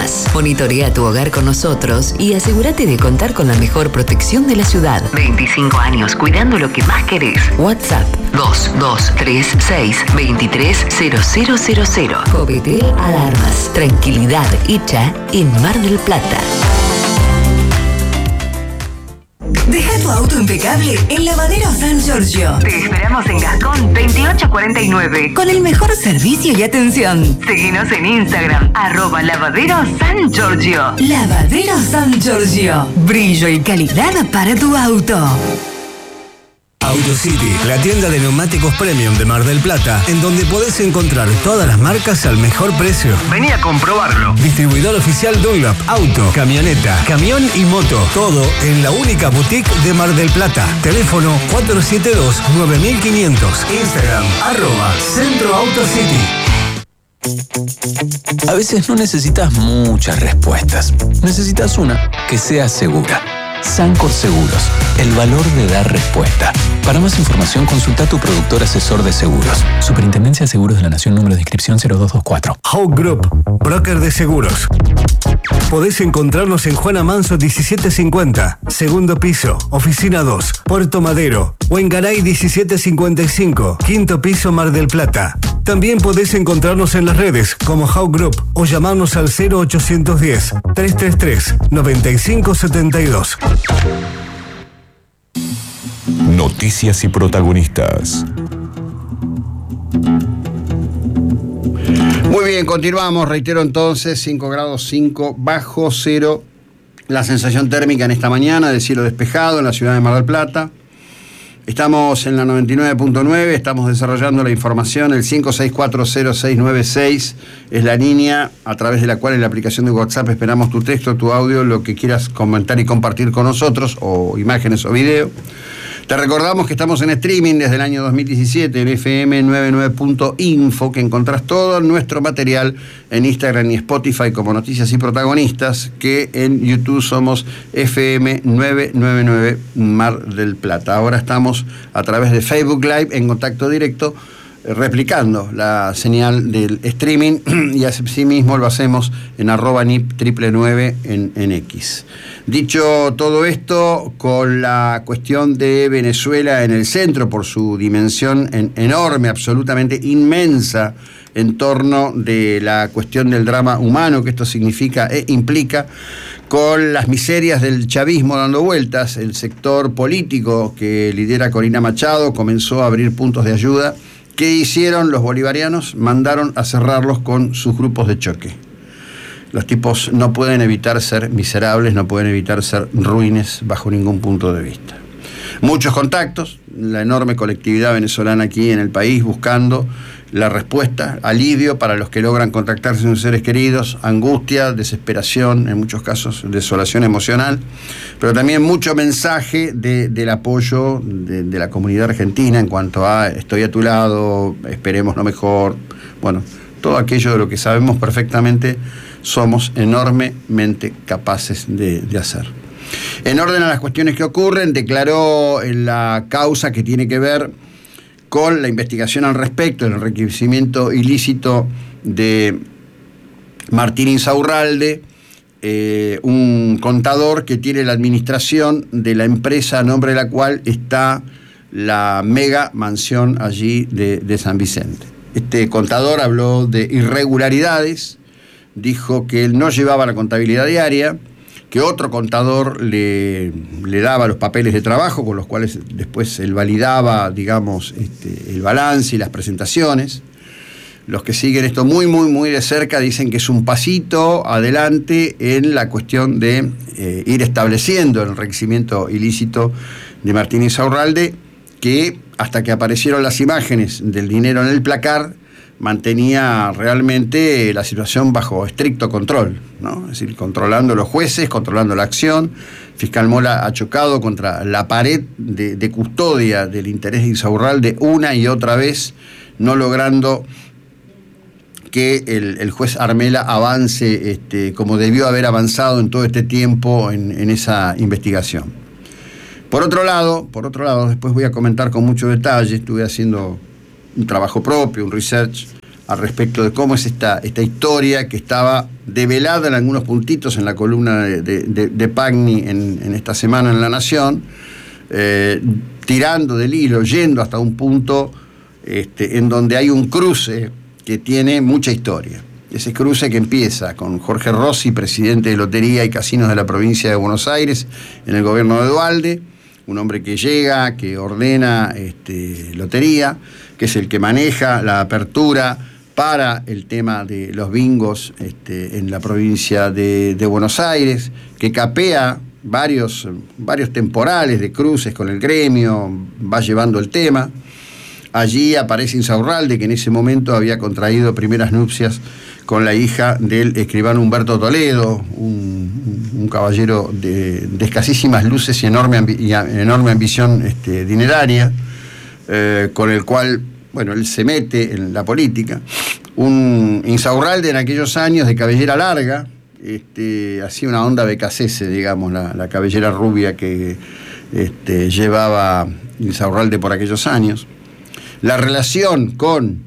Alarmas. Monitorea tu hogar con nosotros y asegúrate de contar con la mejor protección de la ciudad. 25 años cuidando lo que más querés. WhatsApp 2236 230000. Copetel Alarmas. Tranquilidad hecha en Mar del Plata. Deja tu auto impecable en Lavadero San Giorgio. Te esperamos en Gascón 2849. Con el mejor servicio y atención. Seguinos en Instagram, @Lavadero San Giorgio. Lavadero San Giorgio. Brillo y calidad para tu auto. AutoCity, la tienda de neumáticos premium de Mar del Plata, en donde podés encontrar todas las marcas al mejor precio. Vení a comprobarlo. Distribuidor oficial Dunlop, auto, camioneta, camión y moto. Todo en la única boutique de Mar del Plata. Teléfono 472-9500. Instagram, @Centro AutoCity. A veces no necesitas muchas respuestas. Necesitas una que sea segura. Sancor Seguros, el valor de dar respuesta. Para más información, consulta a tu productor asesor de seguros. Superintendencia de Seguros de la Nación, número de inscripción 0224. Hawk Group, broker de seguros. Podés encontrarnos en Juana Manso 1750, segundo piso, oficina 2, Puerto Madero, o en Garay 1755, quinto piso, Mar del Plata. También podés encontrarnos en las redes como Hawk Group o llamarnos al 0810-333-9572. Noticias y protagonistas. Muy bien, continuamos. Reitero entonces, 5 grados 5 bajo cero. La sensación térmica en esta mañana de cielo despejado en la ciudad de Mar del Plata. Estamos en la 99.9, estamos desarrollando la información. El 5640696 es la línea a través de la cual en la aplicación de WhatsApp esperamos tu texto, tu audio, lo que quieras comentar y compartir con nosotros, o imágenes o video. Te recordamos que estamos en streaming desde el año 2017 en fm99.info, que encontrás todo nuestro material en Instagram y Spotify como Noticias y Protagonistas, que en YouTube somos FM999 Mar del Plata. Ahora estamos a través de Facebook Live en contacto directo, replicando la señal del streaming, y así mismo lo hacemos en @NIP999 en X. Dicho todo esto, con la cuestión de Venezuela en el centro por su dimensión enorme, absolutamente inmensa, en torno de la cuestión del drama humano que esto significa e implica, con las miserias del chavismo dando vueltas, el sector político que lidera Corina Machado comenzó a abrir puntos de ayuda. ¿Qué hicieron los bolivarianos? Mandaron a cerrarlos con sus grupos de choque. Los tipos no pueden evitar ser miserables, no pueden evitar ser ruines bajo ningún punto de vista. Muchos contactos, la enorme colectividad venezolana aquí en el país buscando la respuesta, alivio para los que logran contactarse con sus seres queridos, angustia, desesperación, en muchos casos desolación emocional, pero también mucho mensaje del apoyo de la comunidad argentina en cuanto a estoy a tu lado, esperemos lo mejor, bueno, todo aquello de lo que sabemos perfectamente somos enormemente capaces de hacer. En orden a las cuestiones que ocurren, declaró en la causa que tiene que ver con la investigación al respecto del enriquecimiento ilícito de Martín Insaurralde, un contador que tiene la administración de la empresa a nombre de la cual está la mega mansión allí de San Vicente. Este contador habló de irregularidades, dijo que él no llevaba la contabilidad diaria, que otro contador le daba los papeles de trabajo con los cuales después él validaba, digamos, el balance y las presentaciones. Los que siguen esto muy, muy, muy de cerca dicen que es un pasito adelante en la cuestión de ir estableciendo el enriquecimiento ilícito de Martín Insaurralde, que hasta que aparecieron las imágenes del dinero en el placar, mantenía realmente la situación bajo estricto control, ¿no? Es decir, controlando los jueces, controlando la acción. Fiscal Mola ha chocado contra la pared de custodia del interés de Insaurralde una y otra vez, no logrando que el juez Armela avance como debió haber avanzado en todo este tiempo en esa investigación. Por otro lado, después voy a comentar con mucho detalle, estuve haciendo un trabajo propio, un research al respecto de cómo es esta historia que estaba develada en algunos puntitos en la columna de Pagni en esta semana en La Nación, tirando del hilo, yendo hasta un punto en donde hay un cruce que tiene mucha historia. Ese cruce que empieza con Jorge Rossi, presidente de Lotería y Casinos de la provincia de Buenos Aires, en el gobierno de Duhalde, un hombre que llega, que ordena Lotería, que es el que maneja la apertura para el tema de los bingos en la provincia de Buenos Aires, que capea varios temporales de cruces con el gremio, va llevando el tema. Allí aparece Insaurralde, que en ese momento había contraído primeras nupcias con la hija del escribano Humberto Toledo, un caballero de escasísimas luces y enorme ambición dineraria, con el cual, bueno, él se mete en la política. Un Insaurralde en aquellos años de cabellera larga, hacía una onda becasese, digamos, la cabellera rubia que llevaba Insaurralde por aquellos años. La relación con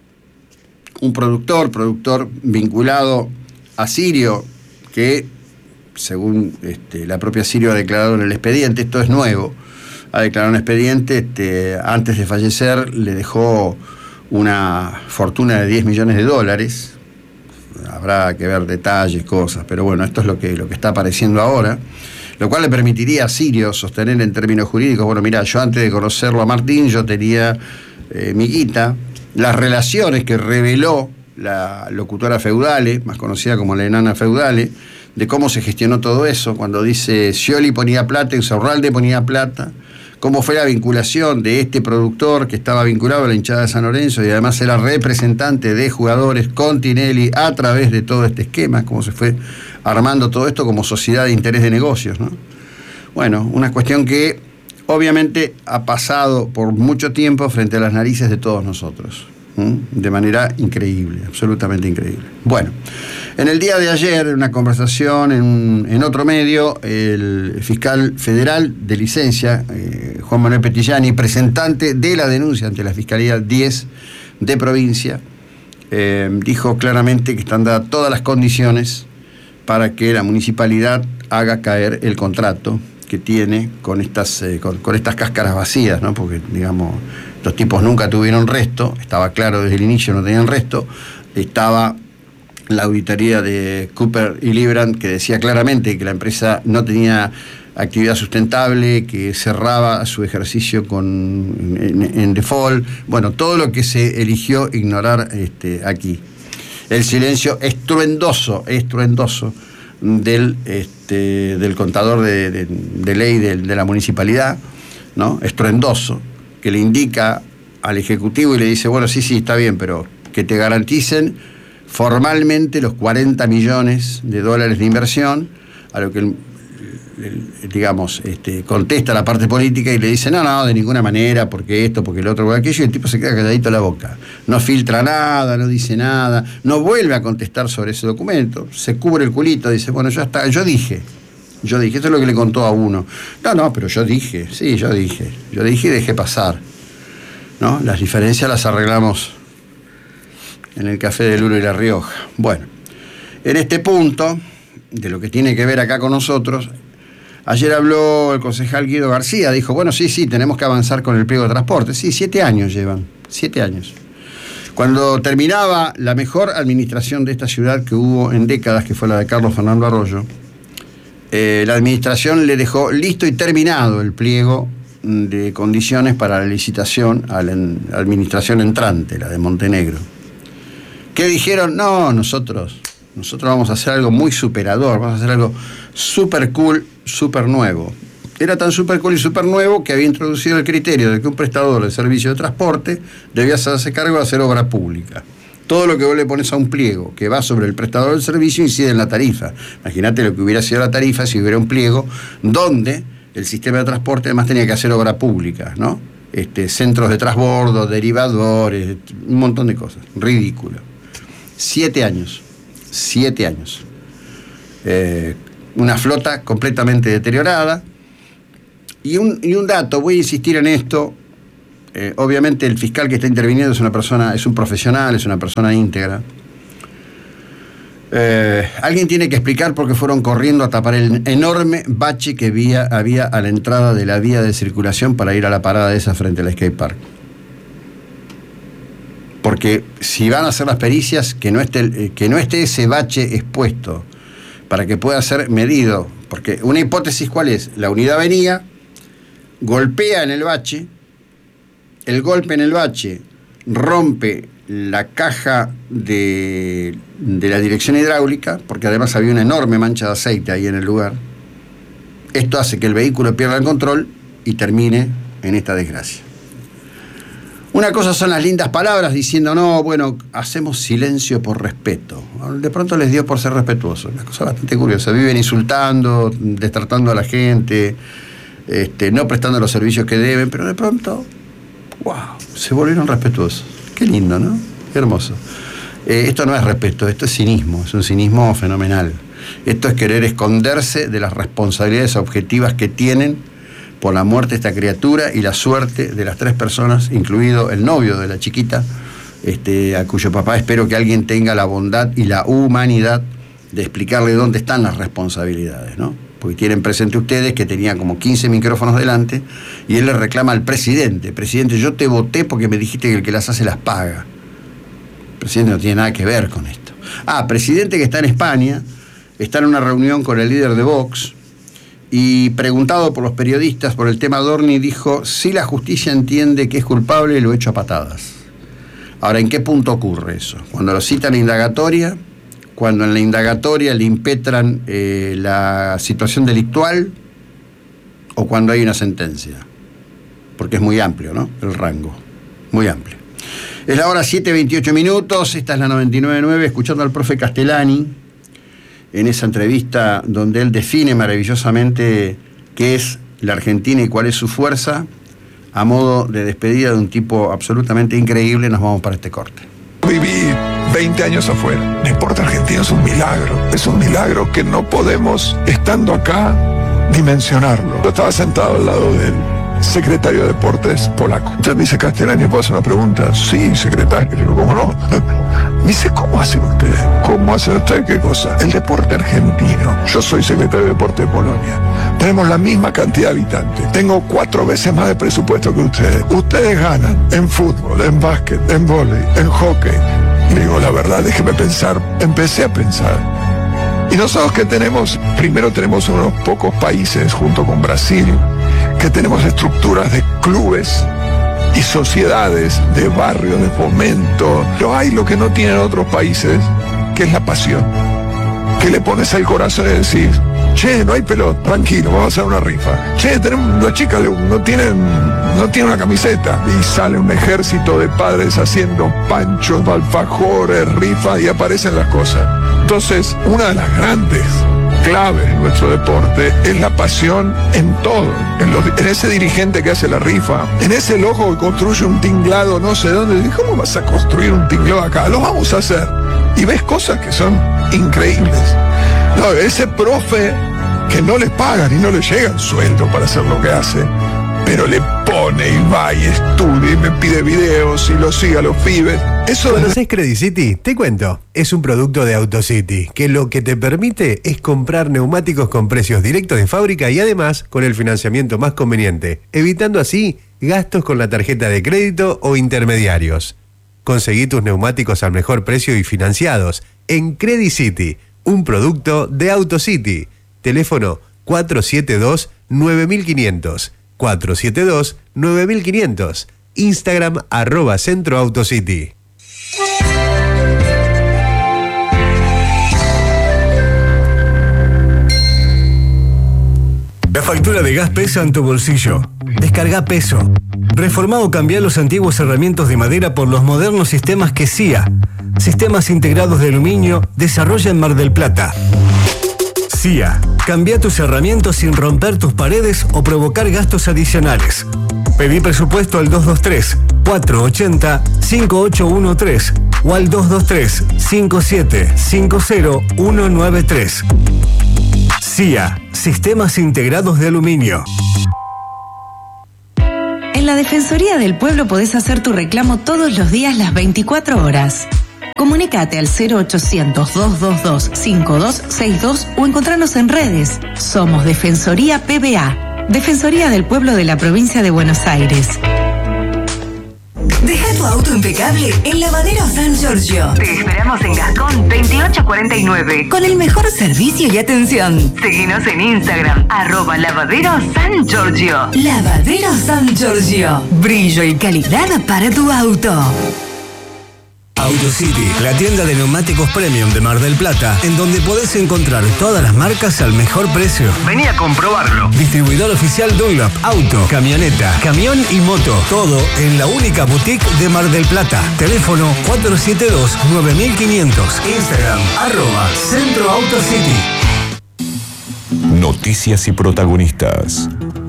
un productor vinculado a Sirio, que según la propia Sirio ha declarado en el expediente, esto es nuevo, ha declarado un expediente, antes de fallecer le dejó una fortuna de $10 millones. Habrá que ver detalles, cosas, pero bueno, esto es lo que está apareciendo ahora, lo cual le permitiría a Sirio sostener en términos jurídicos, bueno, mira, yo antes de conocerlo a Martín, yo tenía mi guita. Las relaciones que reveló la locutora Feudale, más conocida como la enana Feudale, de cómo se gestionó todo eso, cuando dice Scioli ponía plata, Insaurralde ponía plata, cómo fue la vinculación de este productor que estaba vinculado a la hinchada de San Lorenzo y además era representante de jugadores con Tinelli a través de todo este esquema, cómo se fue armando todo esto como sociedad de interés de negocios, ¿no? Bueno, una cuestión que obviamente ha pasado por mucho tiempo frente a las narices de todos nosotros, de manera increíble, absolutamente increíble. Bueno, en el día de ayer, en una conversación en otro medio, el fiscal federal de licencia, Juan Manuel Petillani, presentante de la denuncia ante la Fiscalía 10 de provincia, dijo claramente que están dadas todas las condiciones para que la municipalidad haga caer el contrato que tiene con estas cáscaras vacías, ¿no? Porque, digamos, los tipos nunca tuvieron resto, estaba claro desde el inicio, no tenían resto. Estaba la auditoría de Cooper y Librand, que decía claramente que la empresa no tenía actividad sustentable, que cerraba su ejercicio en default. Bueno, todo lo que se eligió ignorar aquí. El silencio estruendoso del contador de ley de la municipalidad, ¿no? Estruendoso, que le indica al Ejecutivo y le dice, bueno, sí, está bien, pero que te garanticen formalmente los $40 millones de inversión, a lo que digamos, contesta la parte política y le dice, no, de ninguna manera, porque esto, porque el otro, porque aquello, y el tipo se queda calladito la boca. No filtra nada, no dice nada, no vuelve a contestar sobre ese documento, se cubre el culito, dice, bueno, ya está, yo dije, esto es lo que le contó a uno. No, pero yo dije y dejé pasar, ¿no? Las diferencias las arreglamos en el café de Lulo y La Rioja. Bueno, en este punto, de lo que tiene que ver acá con nosotros, ayer habló el concejal Guido García, dijo, bueno, sí, tenemos que avanzar con el pliego de transporte. Sí, 7 años llevan, 7 años. Cuando terminaba la mejor administración de esta ciudad que hubo en décadas, que fue la de Carlos Fernando Arroyo, la administración le dejó listo y terminado el pliego de condiciones para la licitación a la administración entrante, la de Montenegro. ¿Qué dijeron? No, nosotros vamos a hacer algo muy superador, vamos a hacer algo super cool, super nuevo. Era tan super cool y super nuevo que había introducido el criterio de que un prestador de servicio de transporte debía hacerse cargo de hacer obra pública. Todo lo que vos le pones a un pliego que va sobre el prestador del servicio incide en la tarifa. Imagínate lo que hubiera sido la tarifa si hubiera un pliego donde el sistema de transporte además tenía que hacer obra pública, ¿no? Centros de transbordo, derivadores, un montón de cosas. Ridículo. 7 años. 7 años. Una flota completamente deteriorada. Y un dato, voy a insistir en esto, obviamente el fiscal que está interviniendo es un profesional, es una persona íntegra. Alguien tiene que explicar por qué fueron corriendo a tapar el enorme bache que había a la entrada de la vía de circulación para ir a la parada esa frente al skate park. Porque si van a hacer las pericias, que no esté ese bache expuesto para que pueda ser medido. Porque una hipótesis, ¿cuál es? La unidad venía, golpea en el bache, el golpe en el bache rompe la caja de la dirección hidráulica, porque además había una enorme mancha de aceite ahí en el lugar. Esto hace que el vehículo pierda el control y termine en esta desgracia. Una cosa son las lindas palabras diciendo, no, bueno, hacemos silencio por respeto. De pronto les dio por ser respetuosos. Una cosa bastante curiosa. Viven insultando, destratando a la gente, no prestando los servicios que deben, pero de pronto, wow, se volvieron respetuosos. Qué lindo, ¿no? Qué hermoso. Esto no es respeto, esto es cinismo, es un cinismo fenomenal. Esto es querer esconderse de las responsabilidades objetivas que tienen por la muerte de esta criatura y la suerte de las 3 personas, incluido el novio de la chiquita, a cuyo papá espero que alguien tenga la bondad y la humanidad de explicarle dónde están las responsabilidades, ¿no? Porque tienen presente ustedes que tenía como 15 micrófonos delante y él le reclama al presidente: presidente, yo te voté porque me dijiste que el que las hace las paga. El presidente no tiene nada que ver con esto. Presidente que está en España, está en una reunión con el líder de Vox y preguntado por los periodistas por el tema Dorni dijo: si la justicia entiende que es culpable, lo echo a patadas. Ahora, ¿en qué punto ocurre eso? Cuando lo citan en indagatoria, cuando en la indagatoria le impetran la situación delictual, o cuando hay una sentencia, porque es muy amplio, ¿no? El rango, muy amplio. Es la hora 7:28, esta es la 99.9, escuchando al profe Castellani en esa entrevista donde él define maravillosamente qué es la Argentina y cuál es su fuerza. A modo de despedida de un tipo absolutamente increíble, nos vamos para este corte. Viví 20 años afuera. El deporte argentino es un milagro. Es un milagro que no podemos, estando acá, dimensionarlo. Yo estaba sentado al lado del secretario de Deportes polaco. Entonces me dice: Castellani, ¿puedo hacer una pregunta? Sí, secretario. Le digo: ¿cómo no? Me dice: ¿cómo hacen ustedes? ¿Cómo hacen ustedes qué cosa? El deporte argentino. Yo soy secretario de Deporte de Polonia. Tenemos la misma cantidad de habitantes. Tengo 4 veces más de presupuesto que ustedes. Ustedes ganan en fútbol, en básquet, en vóley, en hockey. Y digo, la verdad, déjeme pensar. Empecé a pensar. Y nosotros que tenemos, primero tenemos unos pocos países junto con Brasil, que tenemos estructuras de clubes y sociedades, de barrios, de fomento. Pero hay lo que no tienen otros países, que es la pasión. Que le pones al corazón y decís: che, no hay pelota, tranquilo, vamos a hacer una rifa. Che, las chicas no tienen una camiseta. Y sale un ejército de padres haciendo panchos, alfajores, rifas, y aparecen las cosas. Entonces, una de las grandes claves de nuestro deporte es la pasión en todo, en ese dirigente que hace la rifa, en ese loco que construye un tinglado no sé dónde. ¿Cómo vas a construir un tinglado acá? Lo vamos a hacer. Y ves cosas que son increíbles. No, ese profe que no le pagan y no le llega el sueldo para hacer lo que hace, pero le pone y va y estudia y me pide videos y lo sigue a los pibes. ¿Conocés Credit City? Te cuento. Es un producto de AutoCity que lo que te permite es comprar neumáticos con precios directos de fábrica y además con el financiamiento más conveniente, evitando así gastos con la tarjeta de crédito o intermediarios. Conseguí tus neumáticos al mejor precio y financiados en Credit City, un producto de AutoCity. Teléfono 472-9500. 472-9500. Instagram @centroautocity. La factura de gas pesa en tu bolsillo. Descarga Peso. Reformá o cambiá los antiguos herramientas de madera por los modernos sistemas que CIA, Sistemas Integrados de Aluminio, desarrolla en Mar del Plata. CIA, cambia tus herramientas sin romper tus paredes o provocar gastos adicionales. Pedí presupuesto al 223-480-5813 o al 223-5750-193. CIA, Sistemas Integrados de Aluminio. En la la Defensoría del Pueblo podés hacer tu reclamo todos los días las 24 horas. Comunicate al 0800-222-5262 o encontrarnos en redes. Somos Defensoría PBA, Defensoría del Pueblo de la Provincia de Buenos Aires. Deja tu auto impecable en Lavadero San Giorgio. Te esperamos en Gascón 2849. Con el mejor servicio y atención. Seguinos en Instagram, @Lavadero San Giorgio. Lavadero San Giorgio. Brillo y calidad para tu auto. AutoCity, la tienda de neumáticos premium de Mar del Plata, en donde podés encontrar todas las marcas al mejor precio. Vení a comprobarlo. Distribuidor oficial Dunlop, auto, camioneta, camión y moto. Todo en la única boutique de Mar del Plata. Teléfono 472-9500. Instagram, @Centro AutoCity. Noticias y protagonistas.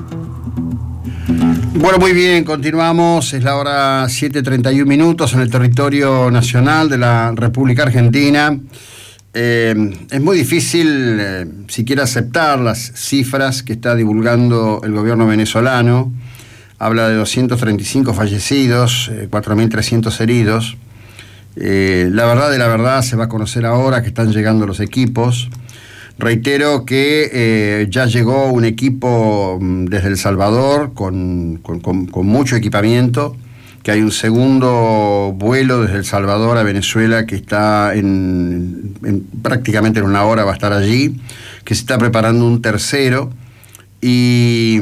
Bueno, muy bien, continuamos. Es la hora 7:31 en el territorio nacional de la República Argentina. Es muy difícil siquiera aceptar las cifras que está divulgando el gobierno venezolano. Habla de 235 fallecidos, 4.300 heridos. La verdad de la verdad se va a conocer ahora que están llegando los equipos. Reitero que ya llegó un equipo desde El Salvador con mucho equipamiento, que hay un segundo vuelo desde El Salvador a Venezuela que está prácticamente en una hora va a estar allí, que se está preparando un tercero y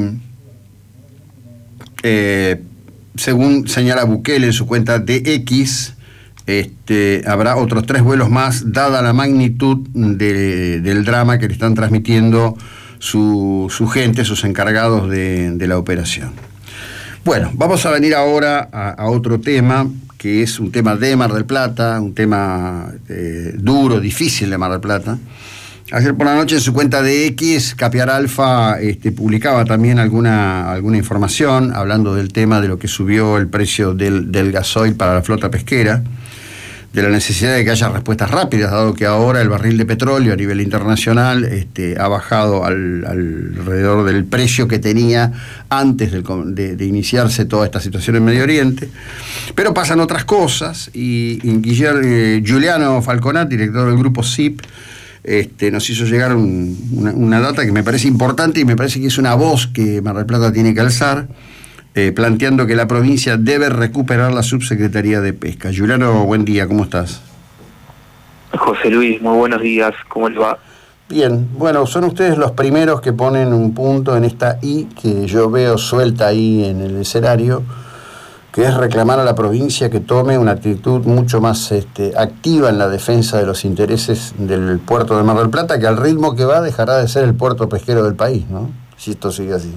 según señala Bukele en su cuenta de X, habrá otros 3 vuelos más, dada la magnitud del drama que le están transmitiendo su gente, sus encargados de la operación. Bueno, vamos a venir ahora a otro tema, que es un tema de Mar del Plata, un tema duro, difícil de Mar del Plata. Ayer por la noche en su cuenta de X, Capiar Alfa publicaba también alguna información hablando del tema de lo que subió el precio del gasoil para la flota pesquera, de la necesidad de que haya respuestas rápidas, dado que ahora el barril de petróleo a nivel internacional ha bajado alrededor del precio que tenía antes de iniciarse toda esta situación en Medio Oriente. Pero pasan otras cosas y Giuliano Falconat, director del grupo CIP, nos hizo llegar una data que me parece importante y me parece que es una voz que Mar del Plata tiene que alzar, planteando que la provincia debe recuperar la subsecretaría de Pesca. Giuliano, buen día, ¿cómo estás? José Luis, muy buenos días, ¿cómo le va? Bien, bueno, son ustedes los primeros que ponen un punto en esta I que yo veo suelta ahí en el escenario, que es reclamar a la provincia que tome una actitud mucho más activa en la defensa de los intereses del puerto de Mar del Plata, que al ritmo que va dejará de ser el puerto pesquero del país, ¿no? Si esto sigue así.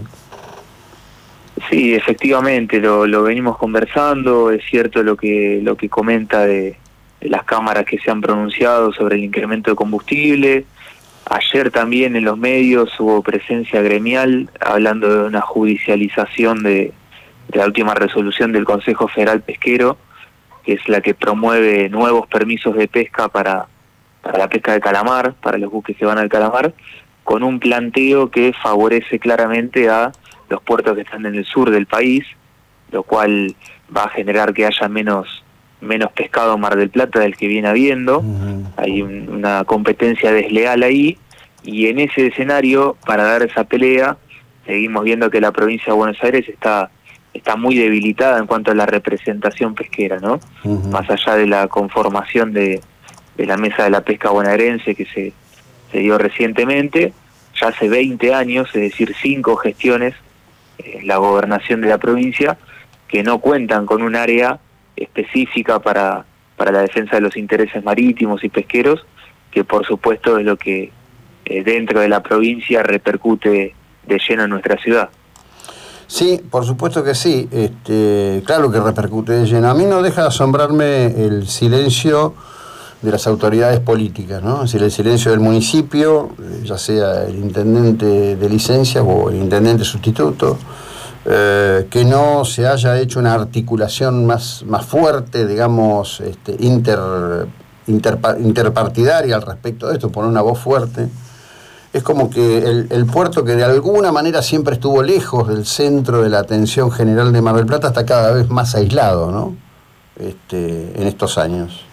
Sí, efectivamente, lo venimos conversando. Es cierto lo que comenta de las cámaras que se han pronunciado sobre el incremento de combustible. Ayer también en los medios hubo presencia gremial hablando de una judicialización de la última resolución del Consejo Federal Pesquero, que es la que promueve nuevos permisos de pesca para la pesca de calamar, para los buques que van al calamar, con un planteo que favorece claramente a los puertos que están en el sur del país, lo cual va a generar que haya menos pescado en Mar del Plata del que viene habiendo. Hay una competencia desleal ahí, y en ese escenario, para dar esa pelea, seguimos viendo que la provincia de Buenos Aires está muy debilitada en cuanto a la representación pesquera, ¿no? Más allá de la conformación de la Mesa de la Pesca Bonaerense que se dio recientemente, ya hace 20 años, es decir, 5 gestiones en la gobernación de la provincia, que no cuentan con un área específica para la defensa de los intereses marítimos y pesqueros, que por supuesto es lo que dentro de la provincia repercute de lleno en nuestra ciudad. Sí, por supuesto que sí, claro que repercute de lleno. A mí no deja de asombrarme el silencio de las autoridades políticas, ¿no? Es decir, el silencio del municipio, ya sea el intendente de licencia o el intendente sustituto, que no se haya hecho una articulación más fuerte, digamos, interpartidaria al respecto de esto, poner una voz fuerte. Es como que el puerto, que de alguna manera siempre estuvo lejos del centro de la atención general de Mar del Plata, está cada vez más aislado, ¿no? En estos años.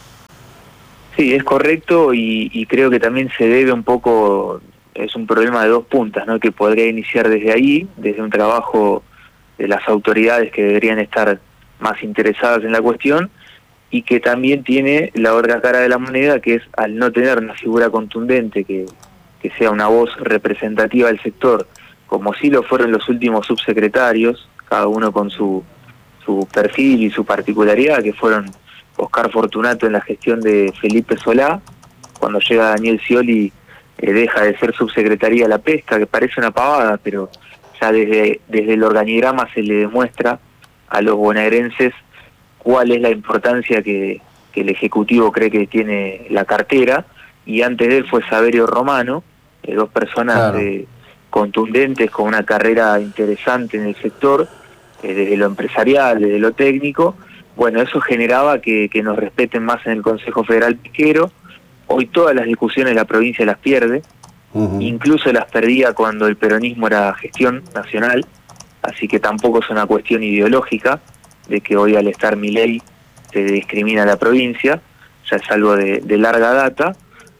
Sí, es correcto, y creo que también se debe un poco, es un problema de dos puntas, ¿no? Que podría iniciar desde ahí, desde un trabajo de las autoridades que deberían estar más interesadas en la cuestión, y que también tiene la otra cara de la moneda, que es al no tener una figura contundente que sea una voz representativa del sector, como sí lo fueron los últimos subsecretarios, cada uno con su perfil y su particularidad, que fueron Oscar Fortunato en la gestión de Felipe Solá. Cuando llega Daniel Scioli, deja de ser subsecretaría de la pesca, que parece una pavada, pero ya desde el organigrama se le demuestra a los bonaerenses cuál es la importancia que el Ejecutivo cree que tiene la cartera, y antes de él fue Saverio Romano, dos personas claro, contundentes, con una carrera interesante en el sector, desde lo empresarial, desde lo técnico. Bueno, eso generaba que nos respeten más en el Consejo Federal Pesquero. Hoy todas las discusiones la provincia las pierde, incluso las perdía cuando el peronismo era gestión nacional, así que tampoco es una cuestión ideológica de que hoy al estar Milei se discrimina a la provincia, ya es algo de larga data.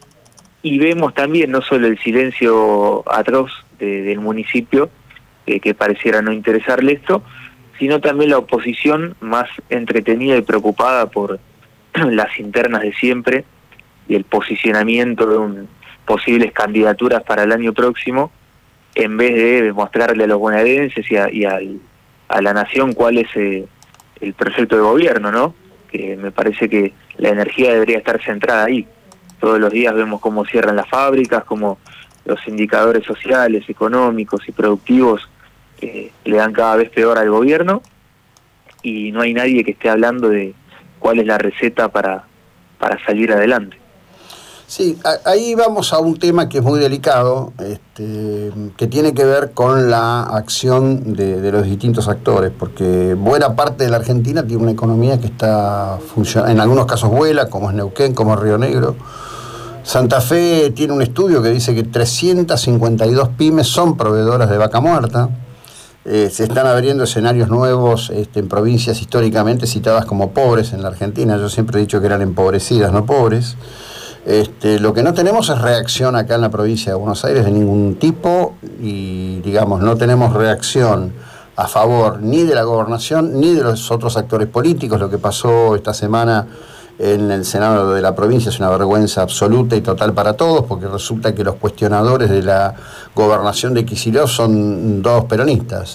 Y vemos también no solo el silencio atroz del municipio, que pareciera no interesarle esto, sino también la oposición más entretenida y preocupada por las internas de siempre y el posicionamiento de posibles candidaturas para el año próximo, en vez de mostrarle a los bonaerenses y a la nación cuál es el proyecto de gobierno, ¿no? Que me parece que la energía debería estar centrada ahí. Todos los días vemos cómo cierran las fábricas, cómo los indicadores sociales, económicos y productivos le dan cada vez peor al gobierno, y no hay nadie que esté hablando de cuál es la receta para salir adelante. Sí, ahí vamos a un tema que es muy delicado, que tiene que ver con la acción de los distintos actores, porque buena parte de la Argentina tiene una economía que está funcionando, en algunos casos vuela, como es Neuquén, como es Río Negro. Santa Fe tiene un estudio que dice que 352 pymes son proveedoras de vaca muerta. Se están abriendo escenarios nuevos en provincias históricamente citadas como pobres en la Argentina. Yo siempre he dicho que eran empobrecidas, no pobres. Lo que no tenemos es reacción acá en la provincia de Buenos Aires de ningún tipo, y digamos, no tenemos reacción a favor ni de la gobernación ni de los otros actores políticos. Lo que pasó esta semana en el Senado de la provincia es una vergüenza absoluta y total para todos, porque resulta que los cuestionadores de la gobernación de Kicillof son dos peronistas,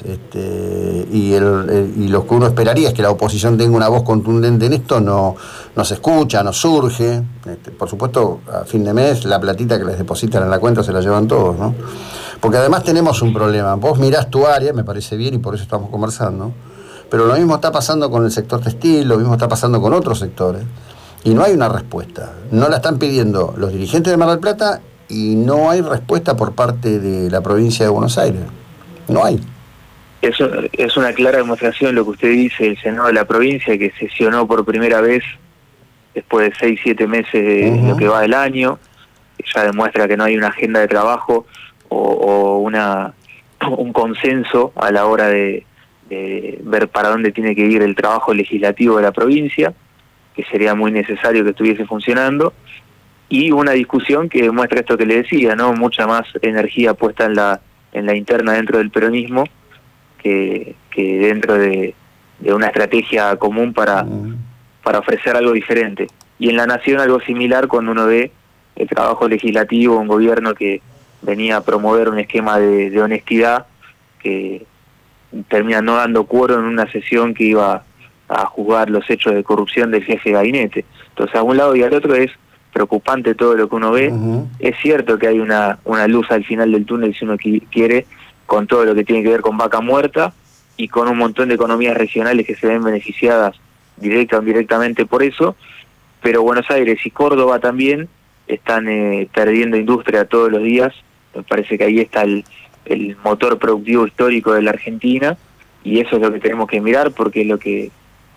y lo que uno esperaría es que la oposición tenga una voz contundente en esto. No se escucha, no surge. Por supuesto, a fin de mes la platita que les depositan en la cuenta se la llevan todos, ¿no? Porque además tenemos un problema. Vos mirás tu área, me parece bien, y por eso estamos conversando, pero lo mismo está pasando con el sector textil, lo mismo está pasando con otros sectores. Y no hay una respuesta. No la están pidiendo los dirigentes de Mar del Plata, y no hay respuesta por parte de la provincia de Buenos Aires. No hay. Eso es una clara demostración lo que usted dice, el Senado de la provincia, que sesionó por primera vez después de 6-7 meses de lo que va del año. Ya demuestra que no hay una agenda de trabajo o un consenso a la hora de ver para dónde tiene que ir el trabajo legislativo de la provincia, que sería muy necesario que estuviese funcionando, y una discusión que muestra esto que le decía, ¿no? Mucha más energía puesta en la interna dentro del peronismo que dentro de una estrategia común para ofrecer algo diferente. Y en la nación algo similar, cuando uno ve el trabajo legislativo, un gobierno que venía a promover un esquema de honestidad, que termina no dando quórum en una sesión que iba a juzgar los hechos de corrupción del jefe de gabinete. Entonces, a un lado y al otro es preocupante todo lo que uno ve. Es cierto que hay una luz al final del túnel, si uno quiere, con todo lo que tiene que ver con vaca muerta y con un montón de economías regionales que se ven beneficiadas directa o indirectamente por eso, pero Buenos Aires y Córdoba también están perdiendo industria todos los días. Me parece que ahí está el motor productivo histórico de la Argentina, y eso es lo que tenemos que mirar, porque es lo que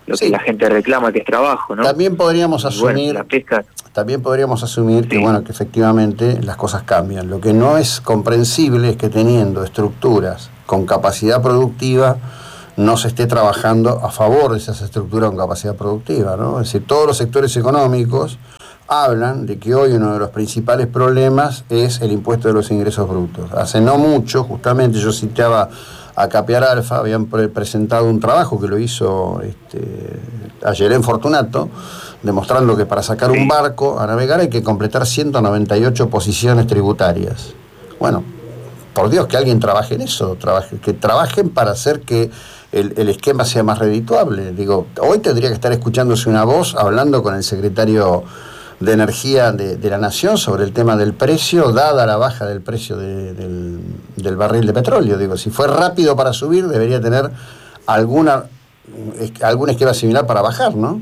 que la gente reclama, que es trabajo, ¿no? También podríamos asumir, bueno, la pesca, que bueno, que efectivamente las cosas cambian. Lo que no es comprensible es que teniendo estructuras con capacidad productiva no se esté trabajando a favor de esas estructuras con capacidad productiva, ¿no? Es decir, todos los sectores económicos hablan de que hoy uno de los principales problemas es el impuesto de los ingresos brutos. Hace no mucho, justamente, yo citaba a Capiar Alfa, habían presentado un trabajo que lo hizo Ayelén Fortunato, demostrando que para sacar un barco a navegar hay que completar 198 posiciones tributarias. Bueno, por Dios, que alguien trabaje en eso, que trabajen para hacer que el esquema sea más redituable. Digo, hoy tendría que estar escuchándose una voz hablando con el secretario de Energía de la Nación sobre el tema del precio, dada la baja del precio del barril de petróleo. Digo, si fue rápido para subir, debería tener algún esquema similar para bajar, ¿no?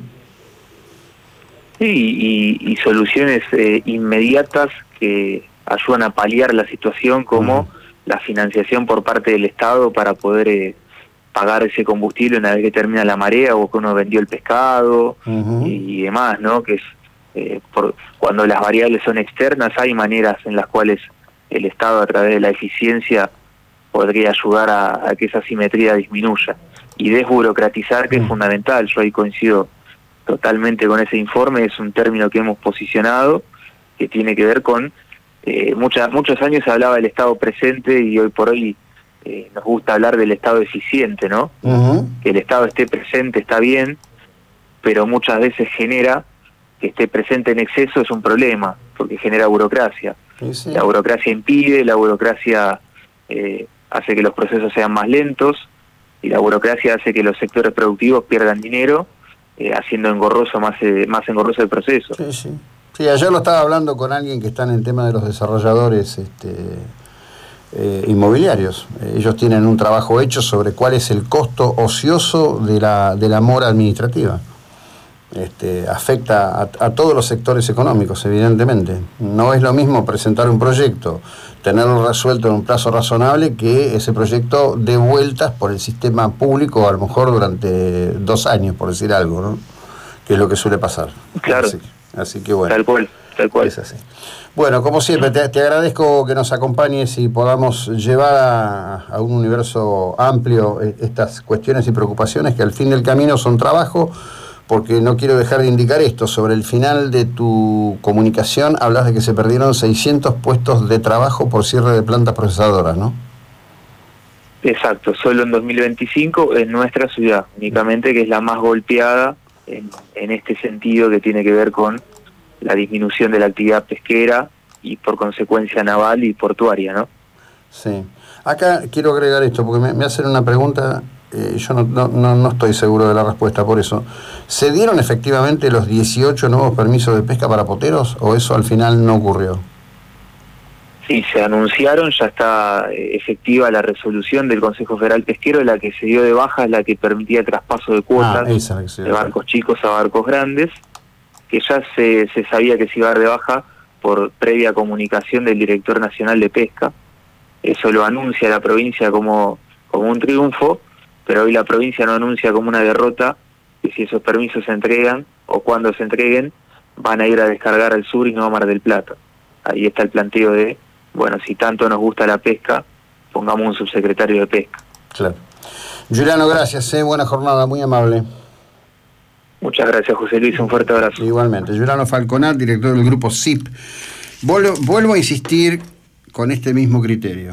Sí, y soluciones inmediatas que ayudan a paliar la situación, como la financiación por parte del Estado para poder pagar ese combustible una vez que termina la marea o que uno vendió el pescado y demás, ¿no? Que es cuando las variables son externas, hay maneras en las cuales el Estado, a través de la eficiencia, podría ayudar a que esa asimetría disminuya. Y desburocratizar, que es fundamental. Yo ahí coincido totalmente con ese informe. Es un término que hemos posicionado, que tiene que ver con muchos años se hablaba del Estado presente, y hoy por hoy nos gusta hablar del Estado eficiente, ¿no? Que el Estado esté presente está bien, pero muchas veces genera que esté presente en exceso, es un problema, porque genera burocracia. Sí. La burocracia impide, la burocracia hace que los procesos sean más lentos, y la burocracia hace que los sectores productivos pierdan dinero, haciendo más engorroso el proceso. Sí, ayer lo estaba hablando con alguien que está en el tema de los desarrolladores inmobiliarios. Ellos tienen un trabajo hecho sobre cuál es el costo ocioso de la mora administrativa. Afecta a todos los sectores económicos, evidentemente. No es lo mismo presentar un proyecto, tenerlo resuelto en un plazo razonable, que ese proyecto dé vueltas por el sistema público a lo mejor durante 2 años, por decir algo, ¿no? Que es lo que suele pasar. Claro. Así que bueno. Tal cual. Es así. Bueno, como siempre, te agradezco que nos acompañes y podamos llevar a un universo amplio estas cuestiones y preocupaciones que al fin del camino son trabajo, porque no quiero dejar de indicar esto. Sobre el final de tu comunicación hablas de que se perdieron 600 puestos de trabajo por cierre de plantas procesadoras, ¿no? Exacto, solo en 2025 en nuestra ciudad, únicamente, que es la más golpeada en este sentido, que tiene que ver con la disminución de la actividad pesquera y por consecuencia naval y portuaria, ¿no? Sí. Acá quiero agregar esto, porque me hacen una pregunta. Yo no estoy seguro de la respuesta, por eso. ¿Se dieron efectivamente los 18 nuevos permisos de pesca para poteros, o eso al final no ocurrió? Sí, se anunciaron, ya está efectiva la resolución del Consejo Federal Pesquero. La que se dio de baja es la que permitía el traspaso de cuotas de barcos chicos a barcos grandes, que ya se sabía que se iba a dar de baja por previa comunicación del Director Nacional de Pesca. Eso lo anuncia la provincia como un triunfo, pero hoy la provincia no anuncia como una derrota, que si esos permisos se entregan, o cuando se entreguen, van a ir a descargar al sur y no a Mar del Plata. Ahí está el planteo de, bueno, si tanto nos gusta la pesca, pongamos un subsecretario de pesca. Claro. Juliano, gracias, buena jornada, muy amable. Muchas gracias, José Luis, un fuerte abrazo. Igualmente. Juliano Falconat, director del grupo CIP. Vuelvo a insistir con este mismo criterio.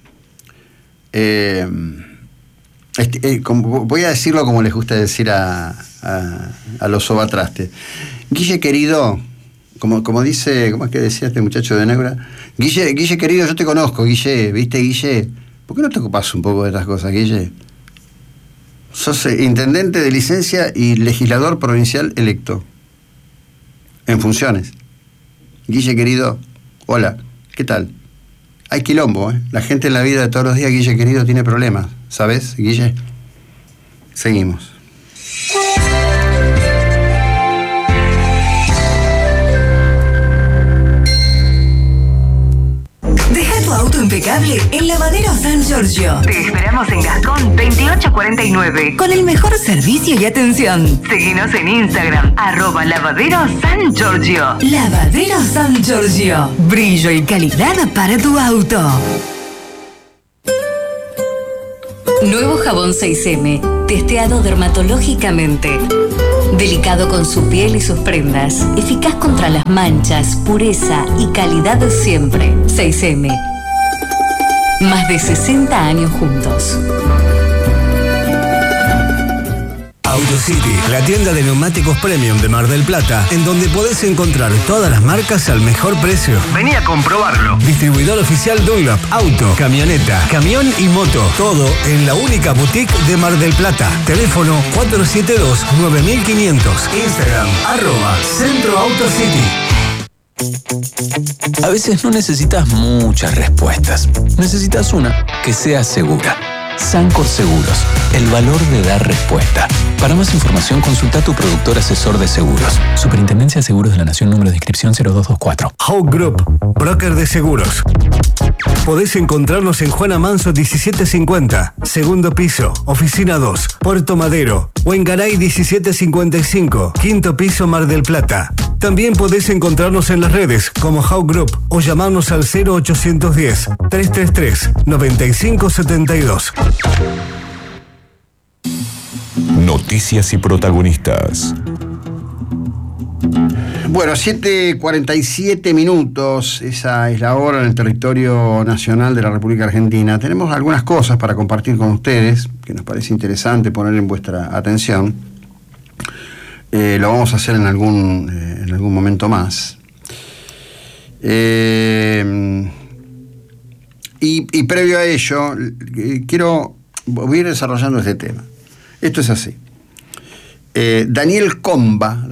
Voy a decirlo como les gusta decir a los sobatrastes. Guille querido, como dice, ¿cómo es que decía este muchacho de Negra? Guille querido, yo te conozco, Guille, ¿viste, Guille? ¿Por qué no te ocupas un poco de estas cosas, Guille? Sos intendente de licencia y legislador provincial electo, en funciones. Guille querido, hola, ¿qué tal? Hay quilombo, ¿eh? La gente en la vida de todos los días, Guille querido, tiene problemas, ¿sabes, Guille? Seguimos. Deja tu auto impecable en Lavadero San Giorgio. Te esperamos en Gascón 2849 con el mejor servicio y atención. Seguinos en Instagram, @Lavadero San Giorgio. Lavadero San Giorgio. Brillo y calidad para tu auto. Nuevo jabón 6M, testeado dermatológicamente. Delicado con su piel y sus prendas. Eficaz contra las manchas, pureza y calidad de siempre. 6M. Más de 60 años juntos. AutoCity, la tienda de neumáticos premium de Mar del Plata, en donde podés encontrar todas las marcas al mejor precio. Vení a comprobarlo. Distribuidor oficial Dunlop, auto, camioneta, camión y moto. Todo en la única boutique de Mar del Plata. Teléfono 472-9500. Instagram, @Centro AutoCity. A veces no necesitas muchas respuestas. Necesitas una que sea segura. Sancor Seguros, el valor de dar respuesta. Para más información, consulta a tu productor asesor de seguros. Superintendencia de Seguros de la Nación, número de inscripción 0224. Hawk Group, broker de seguros. Podés encontrarnos en Juana Manso 1750, segundo piso, oficina 2, Puerto Madero, o en Garay 1755, quinto piso, Mar del Plata. También podés encontrarnos en las redes como Hawk Group o llamarnos al 0810-333-9572. Noticias y protagonistas. Bueno, 7:47 minutos, esa es la hora en el territorio nacional de la República Argentina. Tenemos algunas cosas para compartir con ustedes que nos parece interesante poner en vuestra atención. Lo vamos a hacer en algún momento más. Y previo a ello, voy a ir desarrollando este tema. Esto es así. Daniel Comba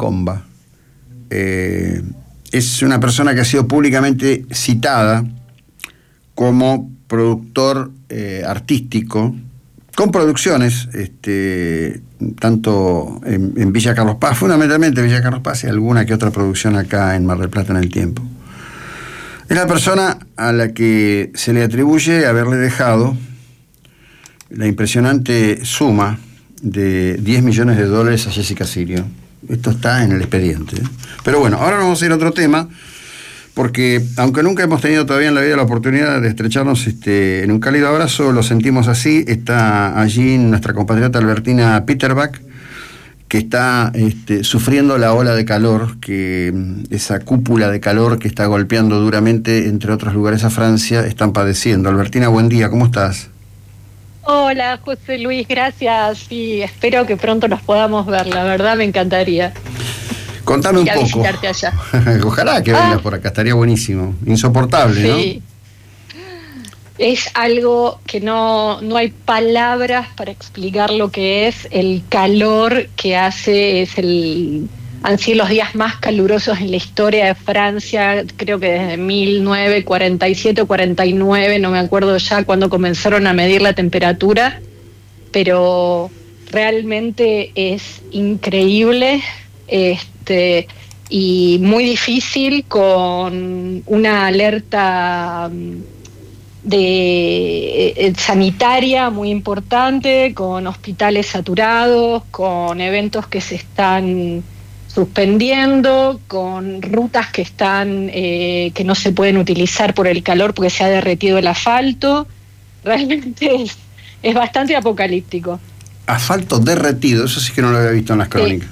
es una persona que ha sido públicamente citada como productor artístico, con producciones tanto en Villa Carlos Paz, fundamentalmente Villa Carlos Paz, y alguna que otra producción acá en Mar del Plata en el tiempo. Es la persona a la que se le atribuye haberle dejado la impresionante suma de $10 millones a Jessica Sirio. Esto está en el expediente. Pero bueno, ahora vamos a ir a otro tema, porque aunque nunca hemos tenido todavía en la vida la oportunidad de estrecharnos en un cálido abrazo, lo sentimos así. Está allí nuestra compatriota Albertina Peterbach, que está sufriendo la ola de calor, esa cúpula de calor que está golpeando duramente, entre otros lugares, a Francia, están padeciendo. Albertina, buen día, ¿cómo estás? Hola, José Luis, gracias. Y espero que pronto nos podamos ver, la verdad me encantaría. Contame un poco. Visitarte allá. Ojalá que vengas por acá, estaría buenísimo. Insoportable, sí, ¿no? Es algo que no hay palabras para explicar lo que es. El calor que hace han sido los días más calurosos en la historia de Francia, creo que desde 1947 o 49, no me acuerdo ya cuándo comenzaron a medir la temperatura, pero realmente es increíble y muy difícil, con una alerta sanitaria muy importante, con hospitales saturados, con eventos que se están suspendiendo, con rutas que que no se pueden utilizar por el calor porque se ha derretido el asfalto. Realmente es bastante apocalíptico. Asfalto derretido, eso sí que no lo había visto en las crónicas.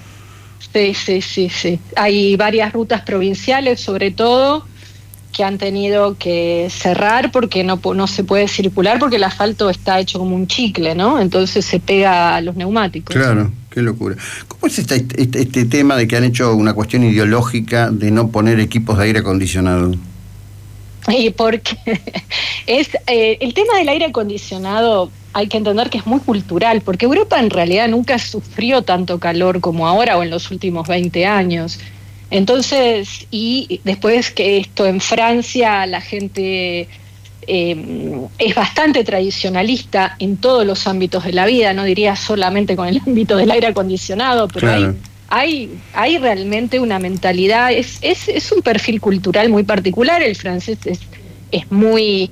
Sí. Hay varias rutas provinciales, sobre todo, que han tenido que cerrar porque no se puede circular, porque el asfalto está hecho como un chicle, ¿no? Entonces se pega a los neumáticos. Claro, qué locura. ¿Cómo es este tema de que han hecho una cuestión ideológica de no poner equipos de aire acondicionado? Y porque el tema del aire acondicionado, hay que entender que es muy cultural, porque Europa en realidad nunca sufrió tanto calor como ahora o en los últimos 20 años. Entonces, y después que esto en Francia, la gente es bastante tradicionalista en todos los ámbitos de la vida, no diría solamente con el ámbito del aire acondicionado, pero claro, hay realmente una mentalidad, es un perfil cultural muy particular. El francés es muy,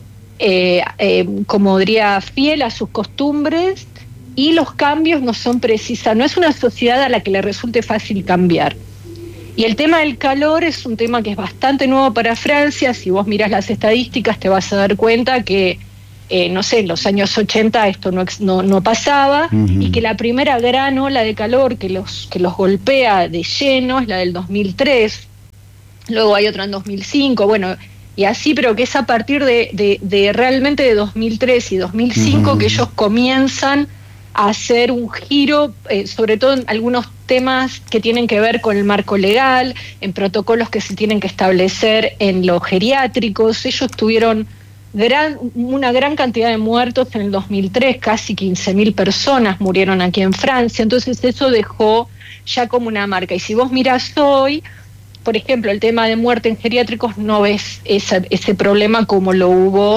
como diría, fiel a sus costumbres, y los cambios no son precisas, no es una sociedad a la que le resulte fácil cambiar. Y el tema del calor es un tema que es bastante nuevo para Francia. Si vos mirás las estadísticas te vas a dar cuenta que, no sé, en los años 80 esto no pasaba, y que la primera gran ola de calor que los golpea de lleno es la del 2003, luego hay otra en 2005, bueno, y así, pero que es a partir de realmente de 2003 y 2005 que ellos comienzan a hacer un giro, sobre todo en algunos temas que tienen que ver con el marco legal, en protocolos que se tienen que establecer en los geriátricos. Ellos tuvieron una gran cantidad de muertos en el 2003, casi 15.000 personas murieron aquí en Francia, entonces eso dejó ya como una marca. Y si vos mirás hoy, por ejemplo, el tema de muerte en geriátricos, no ves ese problema como lo hubo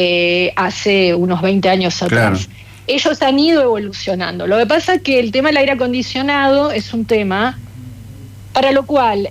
hace unos 20 años atrás. Claro. Ellos han ido evolucionando. Lo que pasa es que el tema del aire acondicionado es un tema para lo cual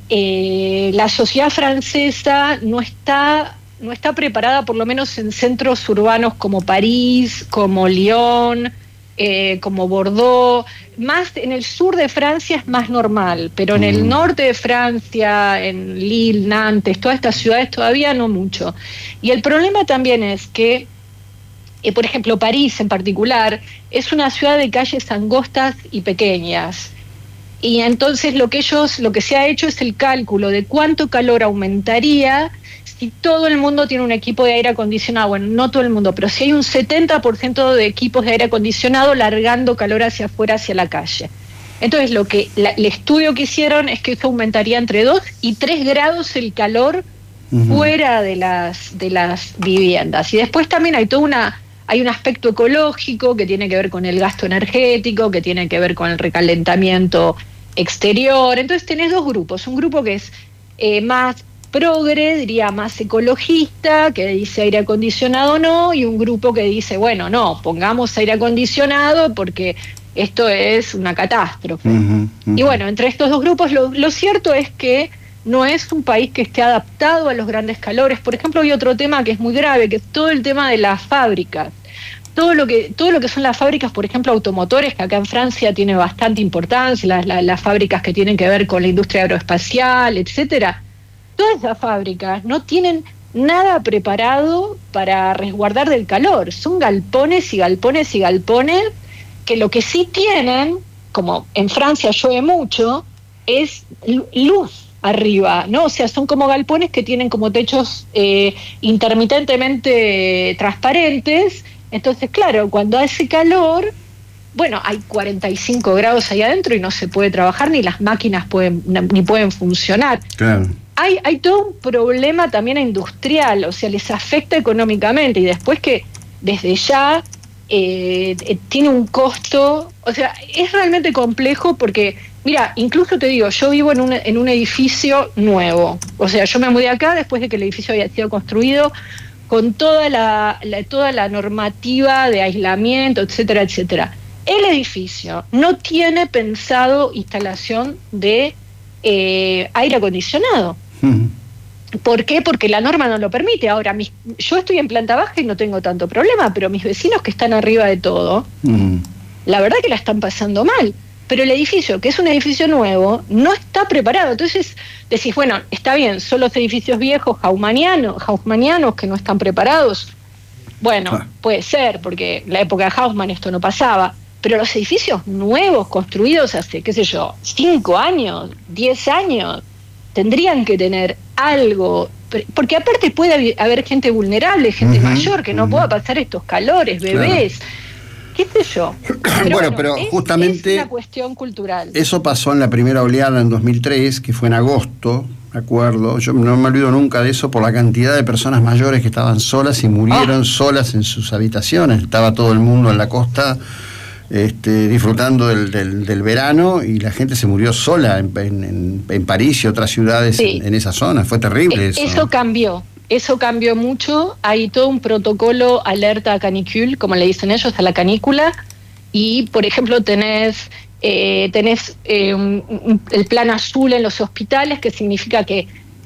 la sociedad francesa no está preparada, por lo menos en centros urbanos como París, como Lyon, como Bordeaux. Más en el sur de Francia es más normal, pero en el norte de Francia, en Lille, Nantes, todas estas ciudades todavía no mucho. Y el problema también es que, por ejemplo, París en particular, es una ciudad de calles angostas y pequeñas. Y entonces lo que se ha hecho es el cálculo de cuánto calor aumentaría si todo el mundo tiene un equipo de aire acondicionado. Bueno, no todo el mundo, pero si hay un 70% de equipos de aire acondicionado largando calor hacia afuera, hacia la calle. Entonces el estudio que hicieron es que eso aumentaría entre 2 y 3 grados el calor fuera de las viviendas. Y después también hay un aspecto ecológico que tiene que ver con el gasto energético, que tiene que ver con el recalentamiento exterior. Entonces tenés dos grupos, un grupo que es más progre, diría más ecologista, que dice aire acondicionado no, y un grupo que dice, bueno, no, pongamos aire acondicionado porque esto es una catástrofe. Y bueno, entre estos dos grupos lo cierto es que no es un país que esté adaptado a los grandes calores. Por ejemplo, hay otro tema que es muy grave, que es todo el tema de las fábricas. Todo lo que son las fábricas, por ejemplo, automotores, que acá en Francia tiene bastante importancia, las fábricas que tienen que ver con la industria aeroespacial, etcétera. Todas esas fábricas no tienen nada preparado para resguardar del calor. Son galpones y galpones y galpones que lo que sí tienen, como en Francia llueve mucho, es luz arriba, ¿no? O sea, son como galpones que tienen como techos intermitentemente transparentes. Entonces, claro, cuando hace calor, bueno, hay 45 grados ahí adentro y no se puede trabajar, ni las máquinas ni pueden funcionar. Claro. Hay todo un problema también industrial, o sea, les afecta económicamente, y después que desde ya tiene un costo, o sea, es realmente complejo porque, mira, incluso te digo, yo vivo en un edificio nuevo, o sea, yo me mudé acá después de que el edificio había sido construido con toda la normativa de aislamiento, etcétera, etcétera. El edificio no tiene pensado instalación de aire acondicionado. ¿Por qué? Porque la norma no lo permite. Ahora, yo estoy en planta baja y no tengo tanto problema, pero mis vecinos que están arriba de todo, la verdad que la están pasando mal. Pero el edificio, que es un edificio nuevo, no está preparado. Entonces decís, bueno, está bien, son los edificios viejos haussmannianos que no están preparados. Bueno, puede ser, porque en la época de Haussmann esto no pasaba. Pero los edificios nuevos, construidos hace, qué sé yo, 5 años, 10 años, tendrían que tener algo, porque aparte puede haber gente vulnerable, gente mayor, que no pueda pasar estos calores, bebés, qué sé yo. Pero justamente es una cuestión cultural. Eso pasó en la primera oleada en 2003, que fue en agosto, me acuerdo. Yo no me olvido nunca de eso por la cantidad de personas mayores que estaban solas y murieron solas en sus habitaciones. Estaba todo el mundo en la costa disfrutando del verano, y la gente se murió sola en París y otras ciudades en esa zona. Fue terrible eso. Eso cambió mucho. Hay todo un protocolo alerta a canicule, como le dicen ellos, a la canícula, y por ejemplo tenés el plan azul en los hospitales, que significa que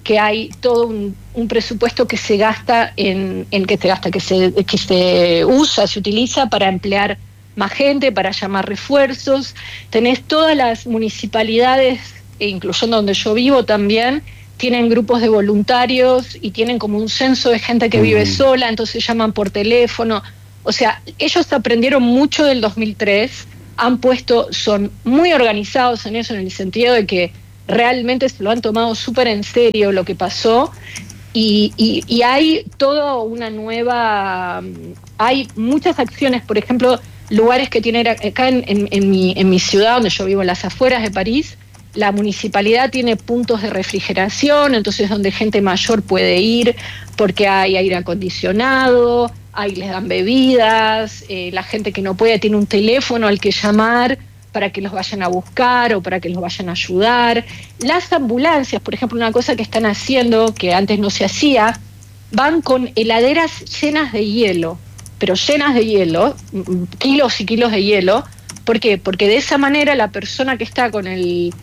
que hay todo un presupuesto que se gasta que se usa, se utiliza para emplear más gente, para llamar refuerzos. Tenés todas las municipalidades, incluyendo donde yo vivo también, tienen grupos de voluntarios y tienen como un censo de gente que vive sola, entonces llaman por teléfono. O sea, ellos aprendieron mucho del 2003, son muy organizados en eso, en el sentido de que realmente se lo han tomado súper en serio lo que pasó, y hay toda una nueva, hay muchas acciones, por ejemplo, lugares que tienen acá en mi ciudad, donde yo vivo, en las afueras de París, la municipalidad tiene puntos de refrigeración, entonces donde gente mayor puede ir porque hay aire acondicionado, ahí les dan bebidas, la gente que no puede tiene un teléfono al que llamar para que los vayan a buscar o para que los vayan a ayudar. Las ambulancias, por ejemplo, una cosa que están haciendo, que antes no se hacía, van con heladeras llenas de hielo, pero llenas de hielo, kilos y kilos de hielo. ¿Por qué? Porque de esa manera la persona que está con el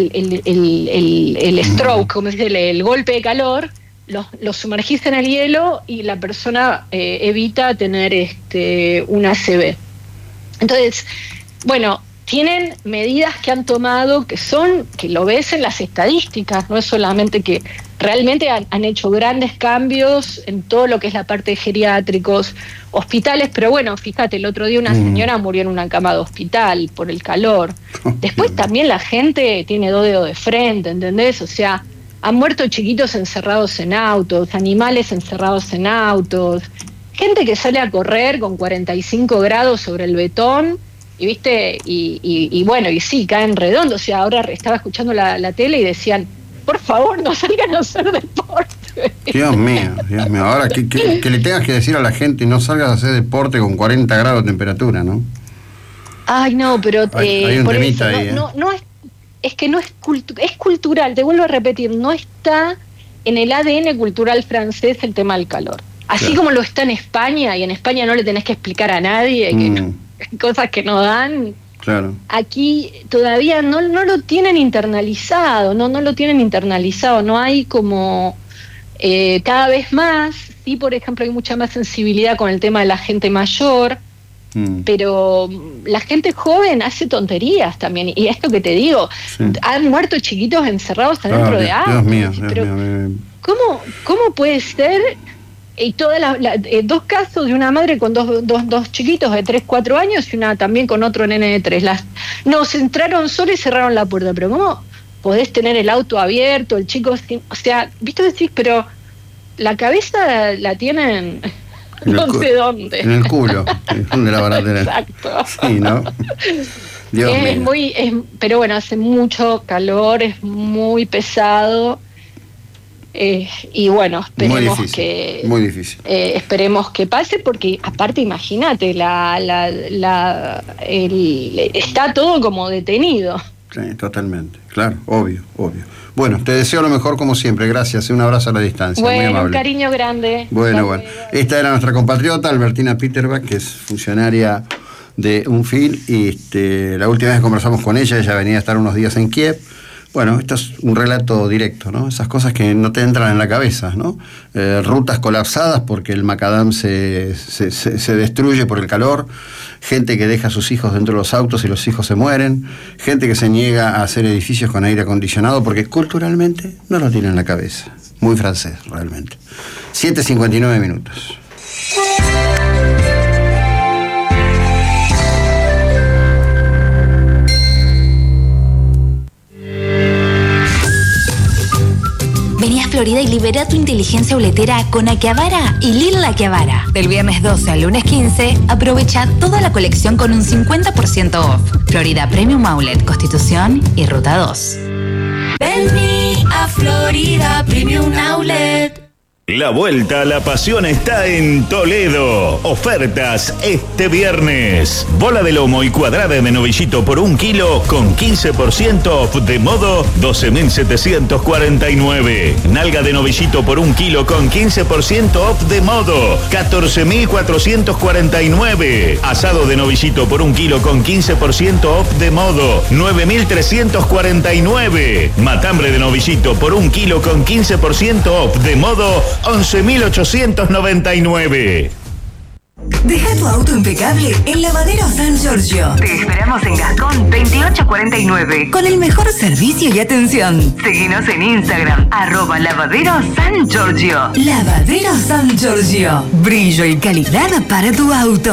stroke, como se dice, el golpe de calor, los sumergís en el hielo y la persona evita tener un ACV. Entonces, bueno, tienen medidas que han tomado que lo ves en las estadísticas, no es solamente que realmente han hecho grandes cambios en todo lo que es la parte de geriátricos, hospitales, pero bueno, fíjate, el otro día una señora murió en una cama de hospital por el calor. Después también la gente tiene 2 dedos de frente, ¿entendés? O sea, han muerto chiquitos encerrados en autos, animales encerrados en autos, gente que sale a correr con 45 grados sobre el betón, y viste, y bueno, y sí, caen redondos. O sea, ahora estaba escuchando la tele y decían, por favor, no salgan a hacer deporte. Dios mío. Ahora que le tengas que decir a la gente, no salgas a hacer deporte con 40 grados de temperatura, ¿no? Ay, no, pero hay un por temita eso, ahí, no es que no es cultural, te vuelvo a repetir, no está en el ADN cultural francés el tema del calor. Así claro, como lo está en España, y en España no le tenés que explicar a nadie que cosas que no dan. Claro. Aquí todavía no lo tienen internalizado, no lo tienen internalizado, no hay como cada vez más, sí, por ejemplo, hay mucha más sensibilidad con el tema de la gente mayor, pero la gente joven hace tonterías también, y esto que te digo, han muerto chiquitos encerrados adentro de autos. Dios mío. ¿Cómo puede ser? Y todas dos casos de una madre con dos chiquitos de 3, 4 años y una también con otro nene de 3. Nos entraron solo y cerraron la puerta. Pero ¿cómo podés tener el auto abierto, el chico o sea, viste, decís, pero la cabeza la tienen no sé dónde. En el culo, de la baratera. Exacto. Sí, ¿no? Dios mío. Pero bueno, hace mucho calor, es muy pesado. Y bueno, esperemos muy difícil. Esperemos que pase, porque aparte imagínate, está todo como detenido. Sí, totalmente, claro, obvio. Bueno, te deseo lo mejor como siempre, gracias, un abrazo a la distancia, muy amable. Un cariño grande. Bueno, esta era nuestra compatriota Albertina Peterbach, que es funcionaria de UNFIL, y la última vez que conversamos con ella venía a estar unos días en Kiev. Bueno, esto es un relato directo, ¿no? Esas cosas que no te entran en la cabeza, ¿no? Rutas colapsadas porque el macadam se destruye por el calor, gente que deja a sus hijos dentro de los autos y los hijos se mueren, gente que se niega a hacer edificios con aire acondicionado porque culturalmente no lo tiene en la cabeza. Muy francés, realmente. 7:59 minutos. Vení a Florida y libera tu inteligencia boletera con Akihabara y Lil Akihabara. Del viernes 12 al lunes 15, aprovecha toda la colección con un 50% off. Florida Premium Outlet, Constitución y Ruta 2. Vení a Florida Premium Outlet. La vuelta a la pasión está en Toledo. Ofertas este viernes. Bola de lomo y cuadrada de novillito por 1 kilo con 15% off de modo 12.749. Nalga de novillito por 1 kilo con 15% off de modo 14.449. Asado de novillito por 1 kilo con 15% off de modo 9.349. Matambre de novillito por 1 kilo con 15% off de modo 11.899. Deja tu auto impecable en Lavadero San Giorgio. Te esperamos en Gascón 2849 con el mejor servicio y atención. Seguinos en Instagram @Lavadero San Giorgio. Lavadero San Giorgio. Brillo y calidad para tu auto.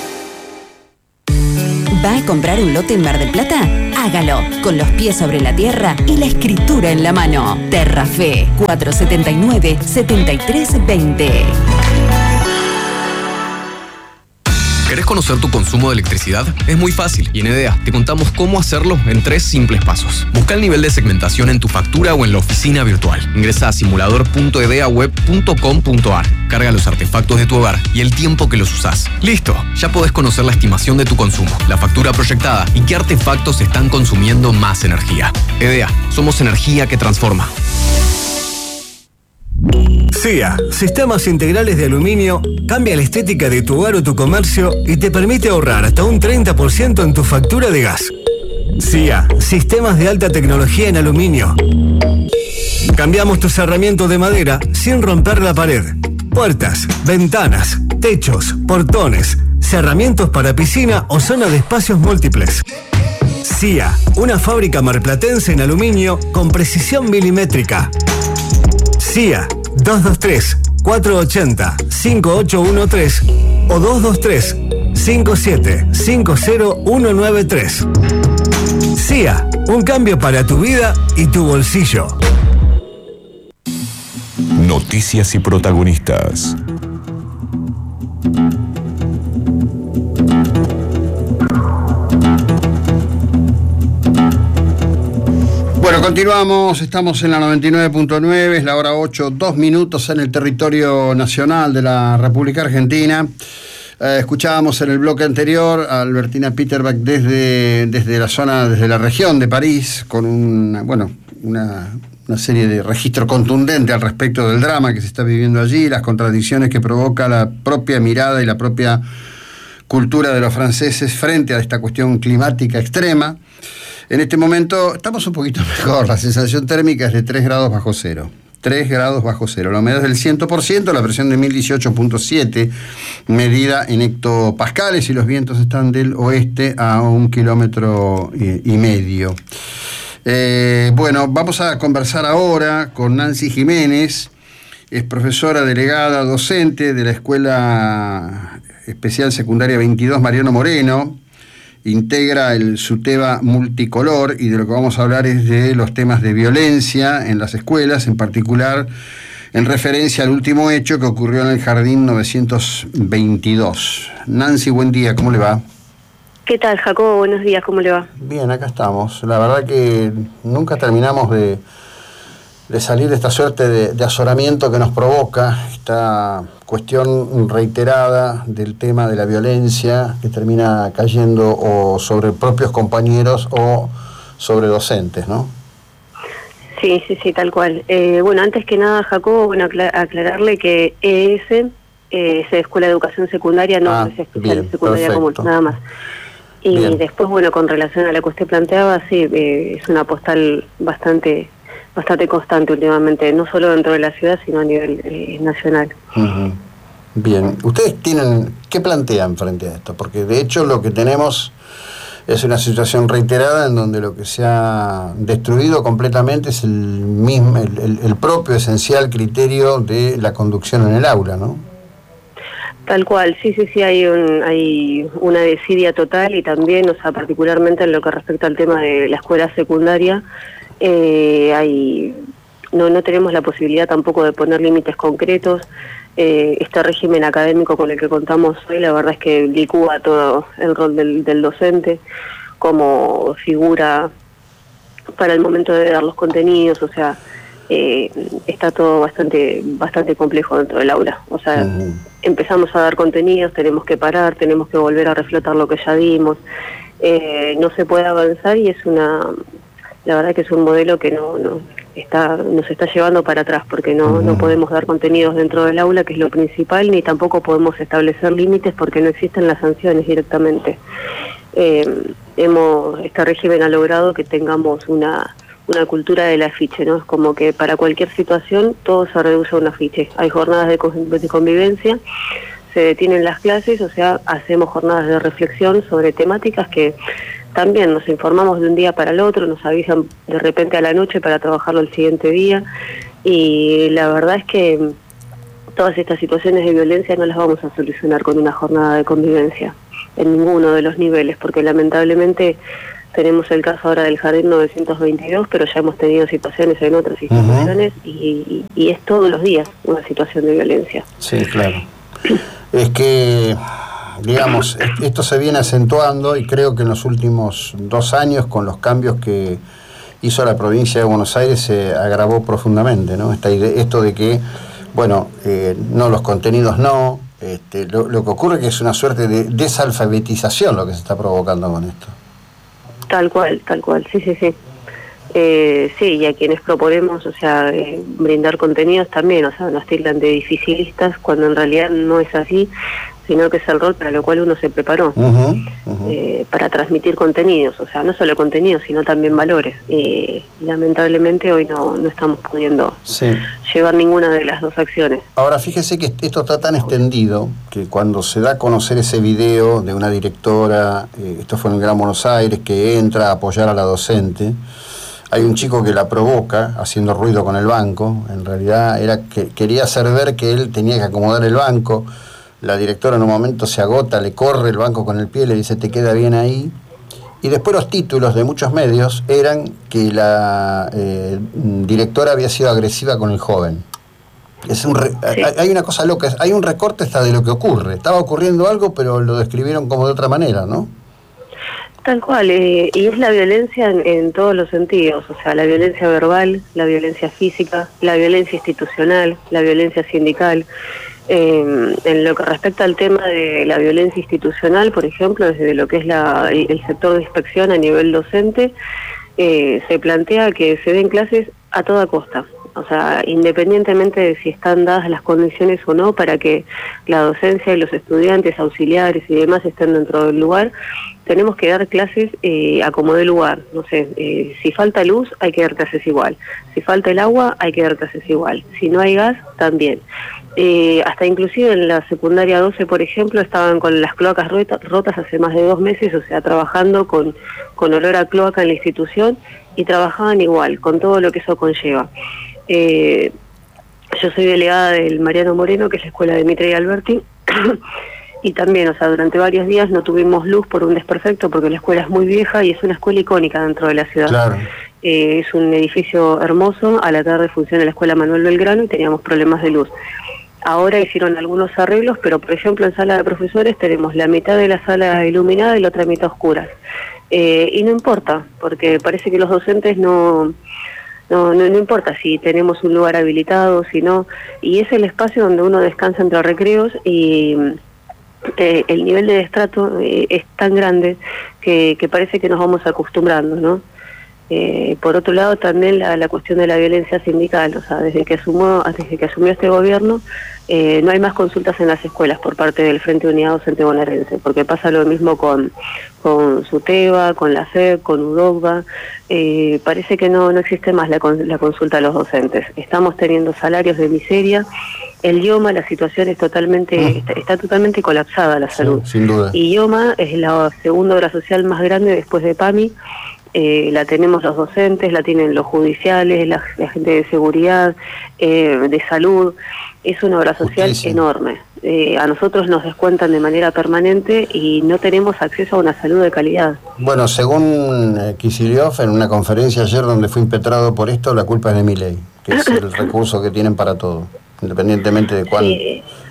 ¿Va a comprar un lote en Mar del Plata? Hágalo con los pies sobre la tierra y la escritura en la mano. Terrafe 479-7320. ¿Querés conocer tu consumo de electricidad? Es muy fácil y en EDEA te contamos cómo hacerlo en 3 simples pasos. Busca el nivel de segmentación en tu factura o en la oficina virtual. Ingresa a simulador.edeaweb.com.ar. Carga los artefactos de tu hogar y el tiempo que los usás. ¡Listo! Ya podés conocer la estimación de tu consumo, la factura proyectada y qué artefactos están consumiendo más energía. EDEA, somos energía que transforma. SIA, Sistemas Integrales de Aluminio, cambia la estética de tu hogar o tu comercio y te permite ahorrar hasta un 30% en tu factura de gas. SIA, Sistemas de Alta Tecnología en Aluminio. Cambiamos tu cerramiento de madera sin romper la pared. Puertas, ventanas, techos, portones, cerramientos para piscina o zona de espacios múltiples. SIA, una fábrica marplatense en aluminio con precisión milimétrica. SIA 223-480-5813 o 223-5750-193. SIA, un cambio para tu vida y tu bolsillo. Noticias y protagonistas. Bueno, continuamos, estamos en la 99.9, es la hora 8, 2 minutos en el territorio nacional de la República Argentina. Escuchábamos en el bloque anterior a Albertina Peterbach desde la zona, desde la región de París, con una serie de registro contundente al respecto del drama que se está viviendo allí, las contradicciones que provoca la propia mirada y la propia cultura de los franceses frente a esta cuestión climática extrema. En este momento estamos un poquito mejor, la sensación térmica es de 3 grados bajo cero. 3 grados bajo cero. La humedad es del 100%, la presión de 1018.7, medida en hectopascales y los vientos están del oeste a 1,5 kilómetros. Bueno, vamos a conversar ahora con Nancy Jiménez, es profesora delegada docente de la Escuela Especial Secundaria 22 Mariano Moreno. Integra el SUTEBA multicolor y de lo que vamos a hablar es de los temas de violencia en las escuelas, en particular en referencia al último hecho que ocurrió en el Jardín 922. Nancy, buen día, ¿cómo le va? ¿Qué tal, Jacobo? Buenos días, ¿cómo le va? Bien, acá estamos. La verdad que nunca terminamos de salir de esta suerte de azoramiento que nos provoca esta cuestión reiterada del tema de la violencia que termina cayendo o sobre propios compañeros o sobre docentes, ¿no? Sí, tal cual. Bueno, antes que nada, Jacobo, aclararle que ES es Escuela de Educación Secundaria, no es Especial de Secundaria Común, nada más. Y bien. Después, bueno, con relación a lo que usted planteaba, sí, es una postal bastante constante últimamente, no solo dentro de la ciudad, sino a nivel nacional. Uh-huh. Bien, ¿ustedes qué plantean frente a esto? Porque de hecho lo que tenemos es una situación reiterada en donde lo que se ha destruido completamente es el propio esencial criterio de la conducción en el aula, ¿no? Tal cual, sí, hay una desidia total y también, o sea, particularmente en lo que respecta al tema de la escuela secundaria, no tenemos la posibilidad tampoco de poner límites concretos. Este régimen académico con el que contamos hoy, la verdad es que licúa todo el rol del docente como figura para el momento de dar los contenidos, o sea, está todo bastante complejo dentro del aula. O sea, empezamos a dar contenidos, tenemos que parar, tenemos que volver a reflotar lo que ya dimos. No se puede avanzar y la verdad que es un modelo que nos está llevando para atrás, porque no podemos dar contenidos dentro del aula, que es lo principal, ni tampoco podemos establecer límites porque no existen las sanciones directamente. Este régimen ha logrado que tengamos una cultura del afiche, ¿no? Es como que para cualquier situación todo se reduce a un afiche. Hay jornadas de convivencia, se detienen las clases, o sea, hacemos jornadas de reflexión sobre temáticas que también nos informamos de un día para el otro, nos avisan de repente a la noche para trabajarlo el siguiente día, y la verdad es que todas estas situaciones de violencia no las vamos a solucionar con una jornada de convivencia en ninguno de los niveles, porque lamentablemente tenemos el caso ahora del Jardín 922, pero ya hemos tenido situaciones en otras instituciones y es todos los días una situación de violencia. Sí, claro. Es que, digamos, esto se viene acentuando y creo que en los últimos 2 años, con los cambios que hizo la provincia de Buenos Aires, se agravó profundamente, ¿no? Esto de que, bueno, no, los contenidos no, lo que ocurre es que es una suerte de desalfabetización lo que se está provocando con esto. Tal cual, sí. Sí, y a quienes proponemos, o sea, brindar contenidos también, o sea, nos tildan de dificilistas cuando en realidad no es así, sino que es el rol para lo cual uno se preparó, para transmitir contenidos, o sea, no solo contenidos, sino también valores. Lamentablemente hoy no estamos pudiendo llevar ninguna de las dos acciones. Ahora, fíjese que esto está tan extendido que cuando se da a conocer ese video de una directora, esto fue en el Gran Buenos Aires, que entra a apoyar a la docente, hay un chico que la provoca haciendo ruido con el banco, en realidad quería hacer ver que él tenía que acomodar el banco. La directora en un momento se agota, le corre el banco con el pie, le dice te queda bien ahí. Y después los títulos de muchos medios eran que la directora había sido agresiva con el joven. Hay una cosa loca, hay un recorte hasta de lo que ocurre. Estaba ocurriendo algo, pero lo describieron como de otra manera, ¿no? Tal cual, y es la violencia en todos los sentidos, o sea, la violencia verbal, la violencia física, la violencia institucional, la violencia sindical. En lo que respecta al tema de la violencia institucional, por ejemplo, desde lo que es el sector de inspección a nivel docente, se plantea que se den clases a toda costa, o sea, independientemente de si están dadas las condiciones o no para que la docencia y los estudiantes, auxiliares y demás estén dentro del lugar, tenemos que dar clases a como dé lugar. No sé, si falta luz hay que dar clases igual, si falta el agua hay que dar clases igual, si no hay gas también. Hasta inclusive en la secundaria 12, por ejemplo, estaban con las cloacas rotas hace más de 2 meses, o sea, trabajando con olor a cloaca en la institución, y trabajaban igual, con todo lo que eso conlleva. Yo soy delegada del Mariano Moreno, que es la escuela de Mitre y Alberti, y también, o sea, durante varios días no tuvimos luz por un desperfecto, porque la escuela es muy vieja y es una escuela icónica dentro de la ciudad. Claro. Es un edificio hermoso, a la tarde funciona la escuela Manuel Belgrano y teníamos problemas de luz. Ahora hicieron algunos arreglos, pero por ejemplo en sala de profesores tenemos la mitad de la sala iluminada y la otra mitad oscura. Y no importa, porque parece que los docentes no importa si tenemos un lugar habilitado, si no, y es el espacio donde uno descansa entre recreos, y el nivel de destrato es tan grande que parece que nos vamos acostumbrando, ¿no? Por otro lado, también la cuestión de la violencia sindical, o sea, desde que asumió este gobierno, no hay más consultas en las escuelas por parte del Frente Unidad Docente Bonaerense, porque pasa lo mismo con SUTEBA, con la FEB, con UDOCBA. Parece que no existe más la consulta a los docentes. Estamos teniendo salarios de miseria. El IOMA, la situación es está totalmente colapsada, la salud. Sí, sin duda. Y IOMA es la segunda obra social más grande después de PAMI. La tenemos los docentes, la tienen los judiciales, la gente de seguridad, de salud. Es una obra social enorme. A nosotros nos descuentan de manera permanente y no tenemos acceso a una salud de calidad. Bueno, según Kicillof, en una conferencia ayer donde fue impetrado por esto, la culpa es de Milei, que es el recurso que tienen para todo, independientemente de cuál. Sí.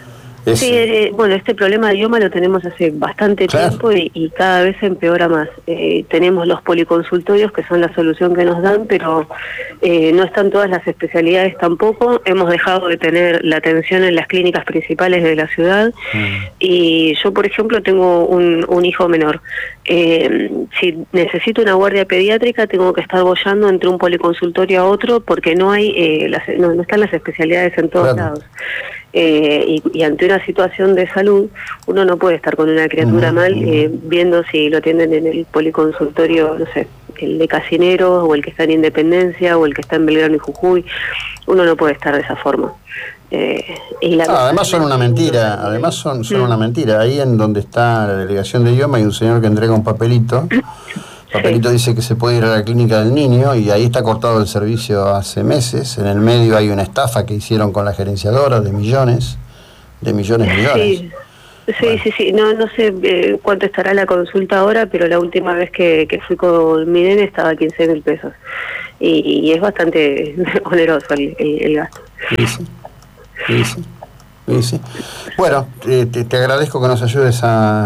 Sí, bueno, este problema de idioma lo tenemos hace bastante tiempo y cada vez empeora más. Tenemos los policonsultorios, que son la solución que nos dan, pero no están todas las especialidades tampoco. Hemos dejado de tener la atención en las clínicas principales de la ciudad. Y yo, por ejemplo, tengo un hijo menor. Si necesito una guardia pediátrica, tengo que estar boyando entre un policonsultorio a otro porque no hay no están las especialidades en todos lados. Y ante una situación de salud, uno no puede estar con una criatura mal viendo si lo atienden en el policonsultorio, no sé, el de Casineros o el que está en Independencia o el que está en Belgrano y Jujuy. Uno no puede estar de esa forma. Además son una mentira, son una mentira. Ahí en donde está la delegación de idioma hay un señor que entrega un papelito. El papelito dice que se puede ir a la clínica del niño y ahí está cortado el servicio hace meses. En el medio hay una estafa que hicieron con la gerenciadora de millones. Sí. No sé cuánto estará la consulta ahora, pero la última vez que fui con mi nene estaba a 15.000 pesos. Y es bastante oneroso el gasto. Sí. Bueno, te agradezco que nos ayudes a